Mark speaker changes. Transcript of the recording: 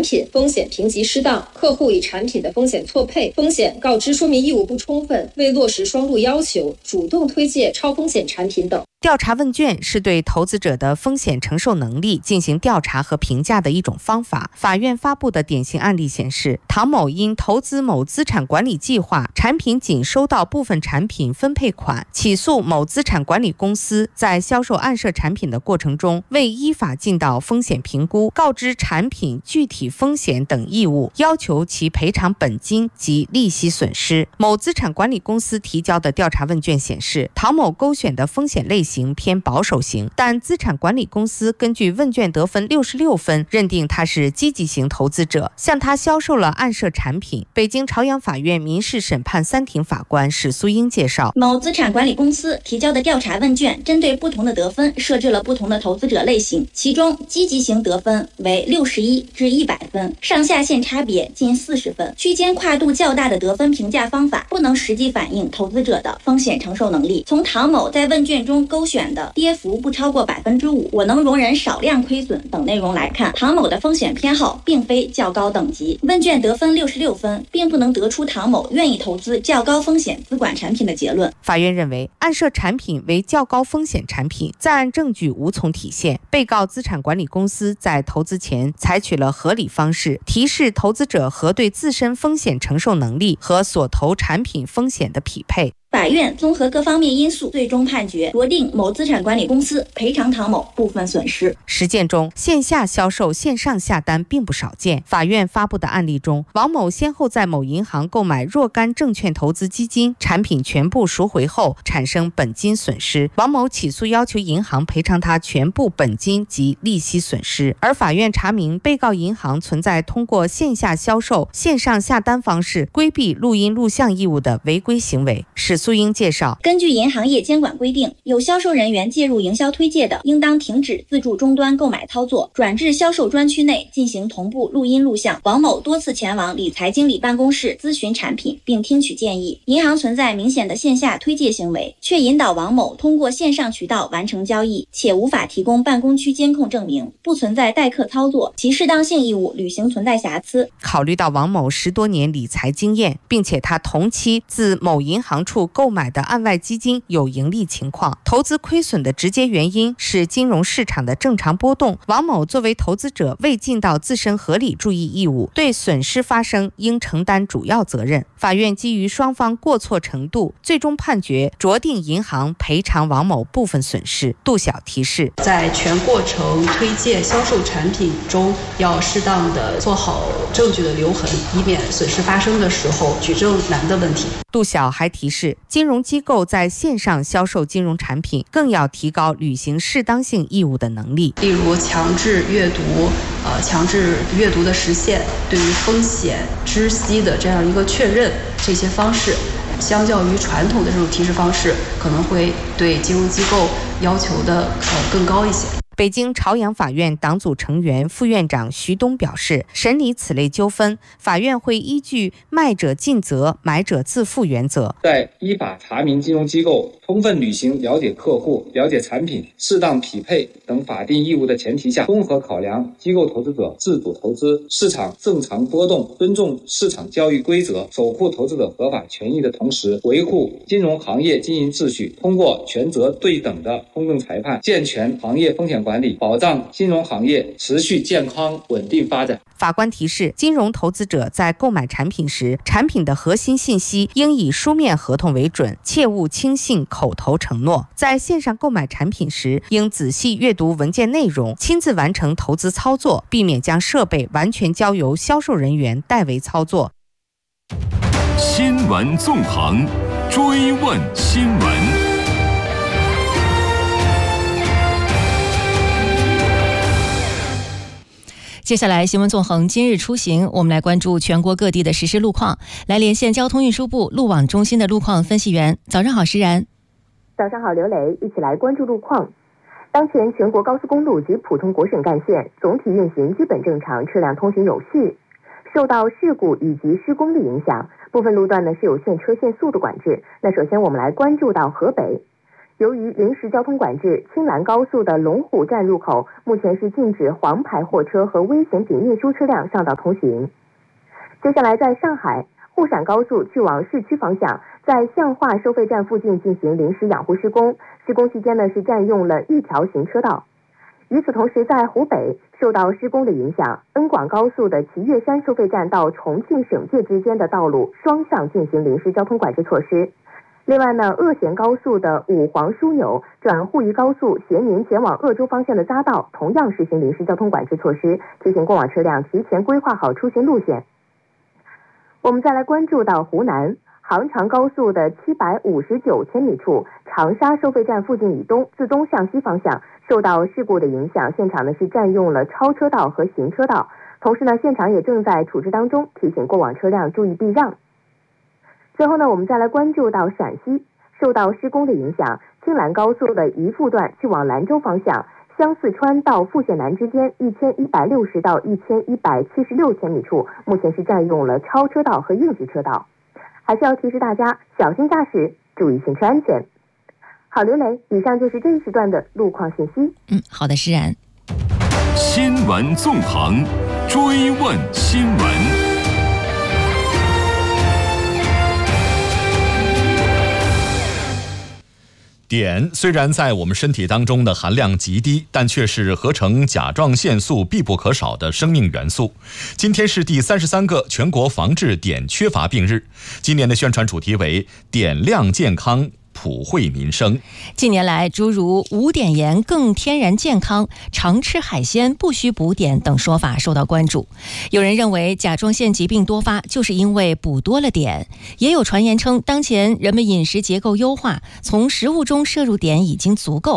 Speaker 1: 品风险评级失当，客户与产品的风险错配，风险告知说明义务不充分，未落实双录要求，主动推介超风险产品等。
Speaker 2: 调查问卷是对投资者的风险承受能力进行调查和评价的一种方法。法院发布的典型案例显示，唐某因投资某资产管理计划，产品仅收到部分产品分配款，起诉某资产管理公司在销售暗设产品的过程中未依法尽到风险评估、告知产品具体风险等义务，要求其赔偿本金及利息损失。某资产管理公司提交的调查问卷显示，唐某勾选的风险类型偏保守型，但资产管理公司根据问卷得分66分，认定他是积极型投资者，向他销售了暗设产品。北京朝阳法院民事审判3庭法官史素英介绍，
Speaker 3: 某资产管理公司提交的调查问卷针对不同的得分设置了不同的投资者类型，其中积极型得分为61至100分，上下限差别近40分，区间跨度较大的得分评价方法不能实际反映投资者的风险承受能力。从唐某在问卷中勾选的跌幅不超过5%，我能容忍少量亏损等内容来看，唐某的风险偏好并非较高等级。问卷得分66分，并不能得出唐某愿意投资较高风险资管产品的结论。
Speaker 2: 法院认为，暗设产品为较高风险产品，在案证据无从体现。被告资产管理公司在投资前采取了合理方式，提示投资者核对自身风险承受能力和所投产品风险的匹配。
Speaker 3: 法院综合各方面因素，最终判决酌定某资产管理公司赔偿唐某部分损失。
Speaker 2: 实践中，线下销售、线上下单并不少见。法院发布的案例中，王某先后在某银行购买若干证券投资基金，产品全部赎回后产生本金损失，王某起诉要求银行赔偿他全部本金及利息损失。而法院查明，被告银行存在通过线下销售、线上下单方式规避录音录像义务的违规行为。史素英介绍，
Speaker 3: 根据银行业监管规定，有销售人员介入营销推介的，应当停止自助终端购买操作，转至销售专区内进行同步录音录像。王某多次前往理财经理办公室咨询产品并听取建议，银行存在明显的线下推介行为，却引导王某通过线上渠道完成交易，且无法提供办公区监控证明，不存在代客操作，其适当性义务履行存在瑕疵。
Speaker 2: 考虑到王某10多年理财经验，并且他同期自某银行处购买的案外基金有盈利情况，投资亏损的直接原因是金融市场的正常波动。王某作为投资者未尽到自身合理注意义务，对损失发生应承担主要责任。法院基于双方过错程度，最终判决酌定银行赔偿王某部分损失。杜晓提示，
Speaker 4: 在全过程推介销售产品中，要适当的做好证据的留痕，以免损失发生的时候举证难的问题。
Speaker 2: 杜晓还提示，金融机构在线上销售金融产品，更要提高履行适当性义务的能力，
Speaker 4: 例如强制阅读、强制阅读的实现，对于风险知悉的这样一个确认，这些方式相较于传统的这种提示方式，可能会对金融机构要求的更高一些。
Speaker 2: 北京朝阳法院党组成员、副院长徐东表示，审理此类纠纷，法院会依据卖者尽责、买者自负原则，
Speaker 5: 在依法查明金融机构充分履行了解客户、了解产品、适当匹配等法定义务的前提下，综合考量机构投资者自主投资、市场正常波动，尊重市场交易规则，守护投资者合法权益的同时，维护金融行业经营秩序，通过权责对等的公正裁判，健全行业风险管理，保障金融行业持续健康稳定发展。
Speaker 2: 法官提示，金融投资者在购买产品时，产品的核心信息应以书面合同为准，切勿轻信口头承诺。在线上购买产品时，应仔细阅读文件内容，亲自完成投资操作，避免将设备完全交由销售人员代为操作。
Speaker 6: 新闻纵横，追问新闻。
Speaker 7: 接下来新闻纵横今日出行，我们来关注全国各地的实时路况，来连线交通运输部路网中心的路况分析员。早上好，石然。
Speaker 8: 早上好，刘磊，一起来关注路况。当前全国高速公路及普通国省干线总体运行基本正常，车辆通行有序。受到事故以及施工的影响，部分路段呢是有限车限速度管制。那首先我们来关注到河北， 由于临时交通管制，青兰高速的龙虎站入口目前是禁止黄牌货车和危险品运输车辆上道通行。接下来，在上海沪陕高速去往市区方向，在向化收费站附近进行临时养护施工，施工期间呢是占用了一条行车道。与此同时，在湖北受到施工的影响，恩广高速的祁岳山收费站到重庆省界之间的道路双向进行临时交通管制措施。另外呢，鄂咸高速的武黄枢纽转沪渝高速咸宁前往鄂州方向的匝道同样实行临时交通管制措施，提醒过往车辆提前规划好出行路线。我们再来关注到湖南杭长高速的759千米处长沙收费站附近以东自东向西方向受到事故的影响，现场呢是占用了超车道和行车道，同时呢现场也正在处置当中，提醒过往车辆注意避让。最后呢，我们再来关注到陕西受到施工的影响，青兰高速的宜富段去往兰州方向湘四川到富县南之间1160到1176千米处，目前是占用了超车道和应急车道，还是要提示大家小心驾驶，注意行车安全。好，刘磊，以上就是这一时段的路况信息。
Speaker 7: 好的，施然。
Speaker 6: 新闻纵横，追问新闻。
Speaker 9: 碘虽然在我们身体当中的含量极低，但却是合成甲状腺素必不可少的生命元素。今天是第33个全国防治碘缺乏病日，今年的宣传主题为碘量健康，普惠民生。
Speaker 7: 近年来，诸如无碘盐更天然健康、常吃海鲜不需补碘等说法受到关注。有人认为甲状腺疾病多发就是因为补多了碘，也有传言称当前人们饮食结构优化，从食物中摄入碘已经足够。